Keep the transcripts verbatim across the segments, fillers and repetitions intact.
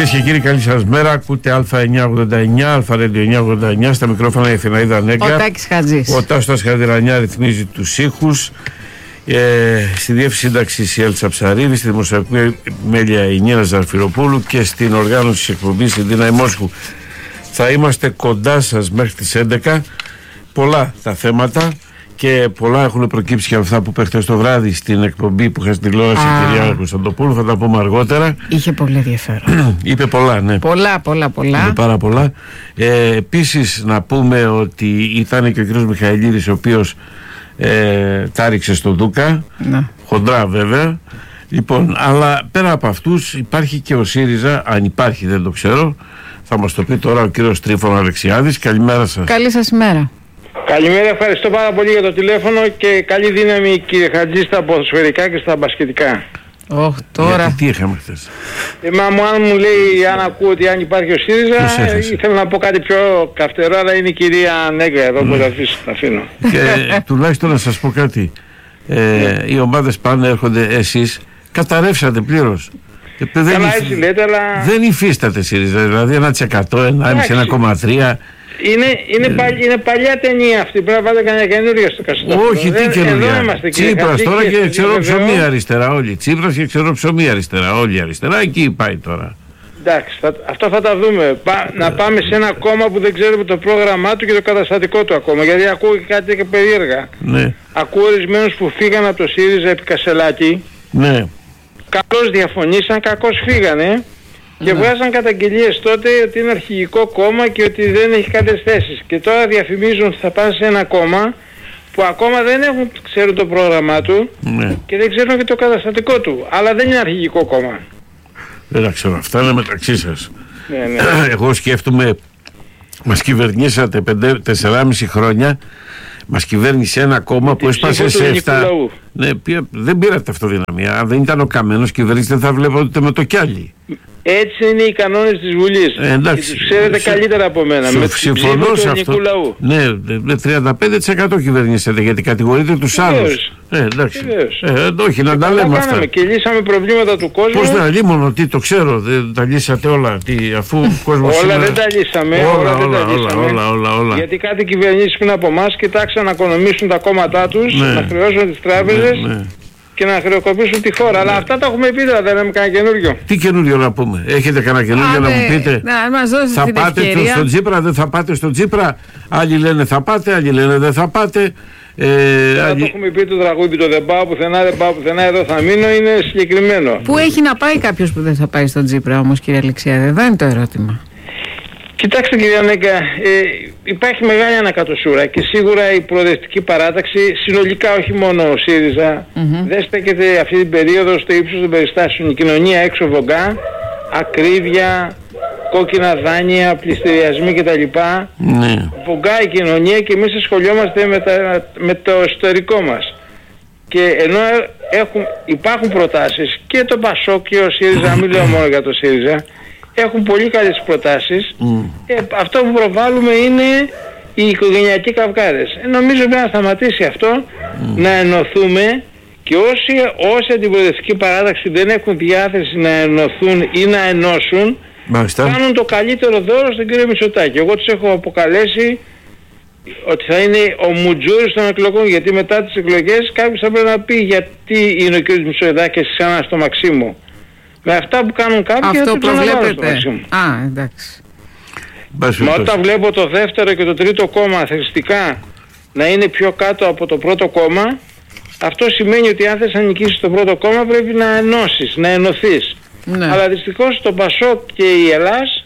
Κυρίες και κύριοι, καλή σας μέρα. Ακούτε Α εννιακόσια ογδόντα εννιά, Α Radio εννιακόσια ογδόντα εννιά, στα μικρόφωνα η Αθηναίδα Νέγκα. Ο Τάκης Χατζής. Ο Τάστας Χατζηρανιά ρυθμίζει τους ήχους. Ε, στη διεύθυνση σύνταξης η Έλτσα Ψαρίδη, στη δημοσιογραφική επιμέλεια η Νίνα Ζαρφυροπούλου και στην οργάνωση της εκπομπής η Δίνα Μόσχου. Θα είμαστε κοντά σας μέχρι τις έντεκα. Πολλά τα θέματα και πολλά έχουν προκύψει και αυτά που είπε χθες το βράδυ στην εκπομπή που είχα στην τηλεόραση η κυρία Κωνσταντοπούλου. Θα τα πούμε αργότερα. Είχε πολύ ενδιαφέρον. Είπε πολλά, ναι. Πολλά, πολλά, πολλά. Είπε πάρα πολλά. Ε, επίσης να πούμε ότι ήταν και ο κύριος Μιχαηλίδης, ο οποίος ε, τάριξε στο Δούκα. Ναι. Χοντρά βέβαια. Λοιπόν, αλλά πέρα από αυτούς υπάρχει και ο ΣΥΡΙΖΑ, αν υπάρχει δεν το ξέρω. Θα μας το πει τώρα ο κύριος Τρίφων Αλεξιάδης. Καλημέρα σας. Καλή σας ημέρα. Καλημέρα, ευχαριστώ πάρα πολύ για το τηλέφωνο και καλή δύναμη κύριε Χατζή στα ποδοσφαιρικά και στα μπασκετικά. Oh, τώρα. Γιατί τι είχαμε χθες. Ε, μα μου, αν μου λέει, αν ακούω ότι αν υπάρχει ο ΣΥΡΙΖΑ, ε, ήθελα να πω κάτι πιο καυτερό, αλλά είναι η κυρία Νέγκα εδώ που θα αφήνω. Και τουλάχιστον να σας πω κάτι. Ε, οι ομάδες πάνε, έρχονται, εσείς καταρρεύσατε πλήρως. Καλά, έτσι λέτε, αλλά... Δεν υφίσταται ΣΥΡΙΖΑ, δηλαδή ένα τοις εκατό, ένα κόμμα τρία τοις εκατό. Είναι, είναι, παλι, είναι παλιά ταινία αυτή, πρέπει να βάλετε κανένα καινούργια στο καστό. Όχι, τι καινούργια. Τσίπρας τώρα και ξέρω ψωμί αριστερά όλοι. Τσίπρας και ξέρω ψωμί αριστερά όλοι αριστερά. Εκεί πάει τώρα. Εντάξει, θα, αυτό θα τα δούμε. Πα, να πάμε σε ένα κόμμα που δεν ξέρουμε το πρόγραμμά του και το καταστατικό του ακόμα. Γιατί ακούω και κάτι και περίεργα. Ναι. Ακούω ορισμένους που φύγαν από το ΣΥΡΙΖΑ επί Κασελάκη. Ναι. Καλώς διαφωνήσαν, κακώς φύγανε. Και ναι. Βγάζαν καταγγελίες τότε ότι είναι αρχηγικό κόμμα και ότι δεν έχει κάποιες θέσεις. Και τώρα διαφημίζουν ότι θα πάνε σε ένα κόμμα που ακόμα δεν έχουν, ξέρουν το πρόγραμμά του, ναι. Και δεν ξέρουν και το καταστατικό του. Αλλά δεν είναι αρχηγικό κόμμα. Δεν τα ξέρω. Αυτά είναι μεταξύ σας. Ναι, ναι. Εγώ σκέφτομαι, μας κυβερνήσατε τεσσεράμισι χρόνια. Μας κυβέρνησε ένα κόμμα που έσπασε σε εφτά. Ναι, δεν πήρατε αυτοδυναμία. Αν δεν ήταν ο Καμένος κυβέρνηση δεν θα βλέπατε με το κιάλι. Έτσι είναι οι κανόνες της Βουλής. Ε, εντάξει. Και τους ξέρετε Συ... καλύτερα από μένα. Συ... Με συμφωνώ σε αυτό. Λαού. Ναι, με τριάντα πέντε τοις εκατό κυβερνήσατε γιατί κατηγορείτε τους άλλους. Ε, εντάξει. Ε, όχι, να τα λέμε αυτά. Και λύσαμε προβλήματα του κόσμου. Πώς να λύμωνο, τι το ξέρω, δεν τα λύσατε όλα. Τι, αφού ο κόσμος όλα σήμερα... δεν τα λύσαμε. Όλα, όλα, όλα, δεν τα όλα, λύσαμε. όλα, όλα, όλα. Γιατί κάτι κυβερνήσεις πριν από εμάς κοιτάξαν να οικονομήσουν τα κόμματά τους, ναι. Να χρεώσουν τις τράπεζες. Ναι, ναι. Και να χρεοκοπήσουν τη χώρα. Ναι. Αλλά αυτά τα έχουμε πει, δεν λέμε κανένα καινούριο. Τι καινούριο να πούμε, έχετε κανένα καινούριο να μου πείτε? Να μας δώσετε θα την πάτε ευκαιρία. στον Τσίπρα, δεν θα πάτε στον Τσίπρα. Άλλοι λένε θα πάτε, άλλοι λένε δεν θα πάτε. Ε, άλλοι... Το έχουμε πει το τραγούδι, το δεν πάω πουθενά, δεν πάω πουθενά, εδώ θα μείνω, είναι συγκεκριμένο. Πού έχει να πάει κάποιος που δεν θα πάει στον Τσίπρα όμως, κύριε Αλεξιάδη, εδώ είναι το ερώτημα. Κοιτάξτε κυρία Νέγκα, ε, υπάρχει μεγάλη ανακατοσούρα και σίγουρα η προοδευτική παράταξη, συνολικά όχι μόνο ο ΣΥΡΙΖΑ, mm-hmm. δεν στέκεται αυτή την περίοδο στο ύψος των περιστάσεων. Η κοινωνία έξω βογκά, ακρίβεια, κόκκινα δάνεια, πληστηριασμοί κτλ. Mm. Βογκά η κοινωνία και εμείς ασχολιόμαστε με, τα, με το εσωτερικό μας. Και ενώ έχουν, υπάρχουν προτάσεις και το ΠΑΣΟΚ και ο ΣΥΡΙΖΑ, μην λέω μόνο για το ΣΥΡΙΖΑ, έχουν πολύ καλές προτάσεις. Mm. Ε, αυτό που προβάλλουμε είναι οι οικογενειακοί καυγάδες. Ε, νομίζω πρέπει να σταματήσει αυτό, mm. να ενωθούμε και όσοι, όσοι αντιπροεδρευτική παράταξη δεν έχουν διάθεση να ενωθούν ή να ενώσουν, μάλιστα, κάνουν το καλύτερο δώρο στον κύριο Μητσοτάκη. Εγώ τους έχω αποκαλέσει ότι θα είναι ο Μουτζούρης των εκλογών, γιατί μετά τις εκλογές κάποιος θα πρέπει να πει γιατί είναι ο κύριος Μητσοτάκης ξανά στο Μαξίμου. Με αυτά που κάνουν κάποιοι αυτό θα προβλέπετε. Α, εντάξει. Μα όταν βλέπω το δεύτερο και το τρίτο κόμμα θρηστικά να είναι πιο κάτω από το πρώτο κόμμα, αυτό σημαίνει ότι αν θες να νικήσεις το πρώτο κόμμα πρέπει να ενώσεις, να ενωθείς. Ναι. Αλλά δυστυχώς το ΠΑΣΟΚ και η Ελλάς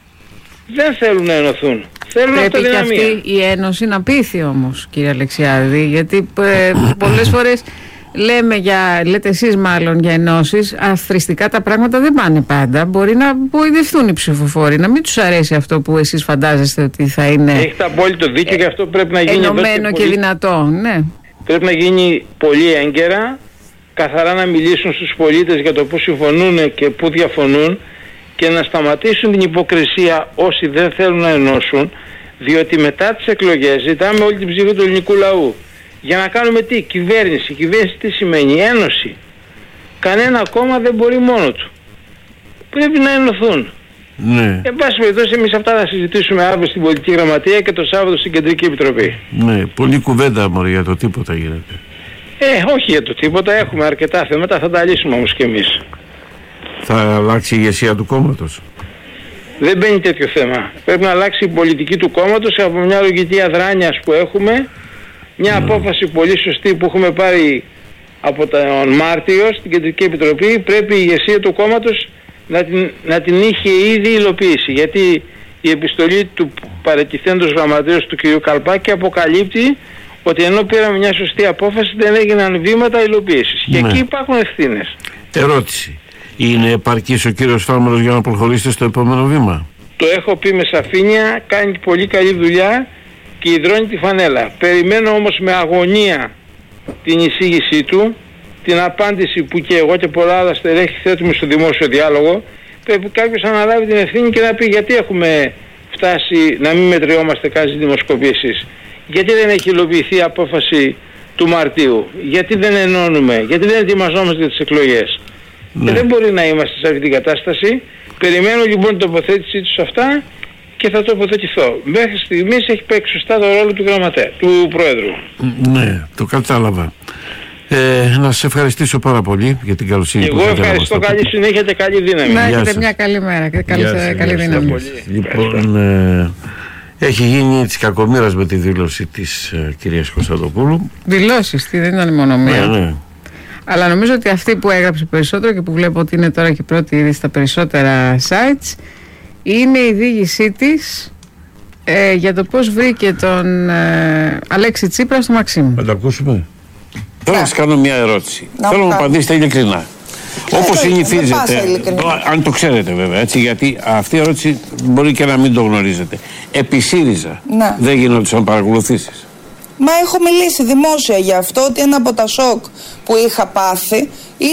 δεν θέλουν να ενωθούν. Θέλουν αυτοδυναμία. Πρέπει και αυτή η ένωση να πείθει όμως, κύριε Αλεξιάδη, γιατί ε, πολλές φορές λέμε για, λέτε εσείς μάλλον για ενώσεις, αθρηστικά τα πράγματα δεν πάνε πάντα. Μπορεί να βοηθηθούν οι ψηφοφόροι, να μην τους αρέσει αυτό που εσείς φαντάζεστε ότι θα είναι. Έχετε απόλυτο δίκιο και αυτό πρέπει να γίνει ενωμένο και, και δυνατό. Ναι. Πρέπει να γίνει πολύ έγκαιρα, καθαρά να μιλήσουν στους πολίτες για το που συμφωνούν και που διαφωνούν και να σταματήσουν την υποκρισία όσοι δεν θέλουν να ενώσουν, διότι μετά τις εκλογές ζητάμε όλη την ψήφο του ελληνικού λαού. Για να κάνουμε τι? Κυβέρνηση. Κυβέρνηση τι σημαίνει? Ένωση. Κανένα κόμμα δεν μπορεί μόνο του. Πρέπει να ενωθούν. Ναι. Εν πάση περιπτώσει, εμείς αυτά θα συζητήσουμε αύριο στην Πολιτική Γραμματεία και το Σάββατο στην Κεντρική Επιτροπή. Ναι, πολλή κουβέντα μωρέ για το τίποτα γίνεται. Ε, όχι για το τίποτα, έχουμε αρκετά θέματα, θα τα λύσουμε όμως κι εμείς. Θα αλλάξει η ηγεσία του κόμματος. Δεν μπαίνει τέτοιο θέμα. Πρέπει να αλλάξει η πολιτική του κόμματος από μια λογική αδράνειας που έχουμε, μια mm. απόφαση πολύ σωστή που έχουμε πάρει από τον Μάρτιο στην Κεντρική Επιτροπή. Πρέπει η ηγεσία του κόμματος να την, να την είχε ήδη υλοποιήσει. Γιατί η επιστολή του παρετηθέντος γραμματέως του κ. Καλπάκη αποκαλύπτει ότι ενώ πήραμε μια σωστή απόφαση δεν έγιναν βήματα υλοποίησης. Ναι. Και εκεί υπάρχουν ευθύνες. Ερώτηση. Είναι επαρκής ο κύριος Φάμελος για να προχωρήσετε στο επόμενο βήμα? Το έχω πει με σαφήνεια, κάνει πολύ καλή δουλειά και υδρώνει τη φανέλα. Περιμένω όμως με αγωνία την εισήγησή του, την απάντηση που και εγώ και πολλά άλλα στελέχη θέτουμε στο δημόσιο διάλογο. Πρέπει κάποιος να αναλάβει την ευθύνη και να πει γιατί έχουμε φτάσει να μην μετριόμαστε καν στις δημοσκοπήσεις. Γιατί δεν έχει υλοποιηθεί η απόφαση του Μαρτίου, γιατί δεν ενώνουμε, γιατί δεν ετοιμαζόμαστε για τις εκλογές. Ναι. Και δεν μπορεί να είμαστε σε αυτή την κατάσταση. Περιμένω λοιπόν την τοποθέτησή του σε αυτά και θα τοποθετηθώ. Μέχρι στιγμής έχει παίξει σωστά το ρόλο του γραμματέα, του Πρόεδρου. Ναι, το κατάλαβα. Ε, να σας ευχαριστήσω πάρα πολύ για την καλοσύνη και που εγώ ευχαριστώ, καλή συνέχεια και καλή δύναμη. Να έχετε μια καλή μέρα και καλή, σας, καλή δύναμη. Λοιπόν, ε, έχει γίνει της κακομοίρας με τη δήλωση της ε, κυρίας Κωνσταντοπούλου. Δηλώσεις, τι δεν ήταν μόνο μία. Ναι, ναι. Αλλά νομίζω ότι αυτή που έγραψε περισσότερο και που βλέπω ότι είναι τώρα και πρώτη ήδη στα περισσότερα sites είναι η δίγησή της ε, για το πώς βρήκε τον ε, Αλέξη Τσίπρα στο Μαξίμου. Θα το ακούσουμε. Θέλω να σας κάνω μια ερώτηση. Να Θέλω να απαντήσετε ειλικρινά. Όπως συνηθίζετε, αν το ξέρετε βέβαια, έτσι, γιατί αυτή η ερώτηση μπορεί και να μην το γνωρίζετε. Επί ΣΥΡΙΖΑ ναι. δεν γινόντουσαν παρακολουθήσεις? Μα έχω μιλήσει δημόσια για αυτό, ότι ένα από τα σοκ που είχα πάθει